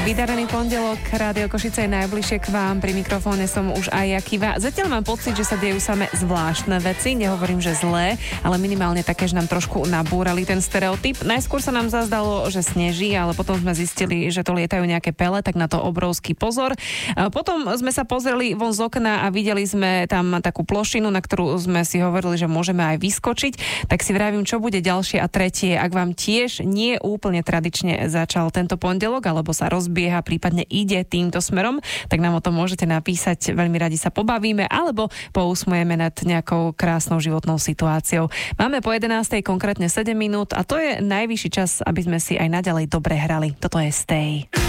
Vydarený pondelok, Rádio Košice je najbližšie k vám, pri mikrofóne som už aj ja, Kiva. Zatiaľ mám pocit, že sa dejú samé zvláštne veci, nehovorím, že zlé, ale minimálne také, že nám trošku nabúrali ten stereotyp. Najskôr sa nám zazdalo, že sneží, ale potom sme zistili, že to lietajú nejaké pele, tak na to obrovský pozor. Potom sme sa pozreli von z okna a videli sme tam takú plošinu, na ktorú sme si hovorili, že môžeme aj vyskočiť. Tak si vravím, čo bude ďalšie a tretie, ak vám tiež nie úplne tradične začal tento pondelok, alebo sa rozbieha, prípadne ide týmto smerom, tak nám o tom môžete napísať. Veľmi radi sa pobavíme, alebo pousmujeme nad nejakou krásnou životnou situáciou. Máme po 11. konkrétne 7 minút a to je najvyšší čas, aby sme si aj naďalej dobre hrali. Toto je Stay.